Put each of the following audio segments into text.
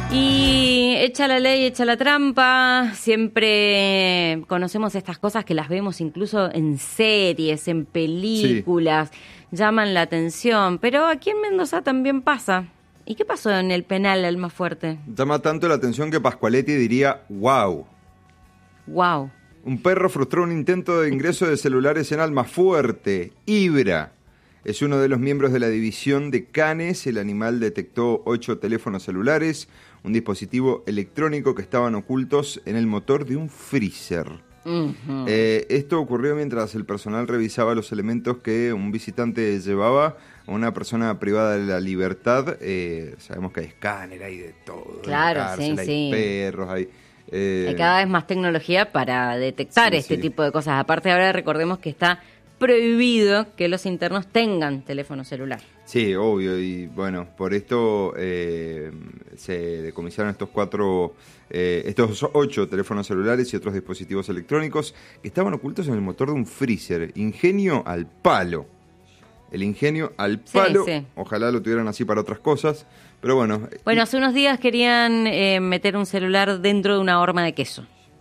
Y echa la ley, echa la trampa. Siempre conocemos estas cosas que las vemos incluso en series, en películas, llaman la atención. Pero aquí en Mendoza también pasa. ¿Y qué pasó en el penal Almafuerte? Llama tanto la atención que Pascualetti diría wow. Wow. Un perro frustró un intento de ingreso de celulares en Almafuerte. Ibra es uno de los miembros de la división de canes. El animal detectó 8 teléfonos celulares, un dispositivo electrónico que estaban ocultos en el motor de un freezer. Uh-huh. Esto ocurrió mientras el personal revisaba los elementos que un visitante llevaba a una persona privada de la libertad. Sabemos que hay escáner, hay de todo. Claro, cárcel, hay perros, hay cada vez más tecnología para detectar este tipo de cosas. Aparte, ahora recordemos que está prohibido que los internos tengan teléfono celular. Sí, obvio, y bueno, por esto se decomisaron estos 8 teléfonos celulares y otros dispositivos electrónicos que estaban ocultos en el motor de un freezer. Ingenio al palo. El ingenio al palo. Sí. Ojalá lo tuvieran así para otras cosas, pero bueno. Bueno, hace unos días querían meter un celular dentro de una horma de queso.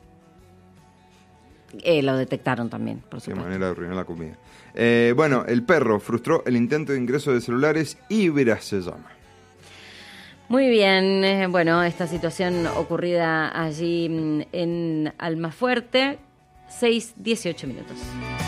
Lo detectaron también, por supuesto. Qué manera de arruinar la comida. Bueno, el perro frustró el intento de ingreso de celulares. Ibra se llama. Muy bien, bueno, esta situación ocurrida allí en Almafuerte, 6:18 minutos.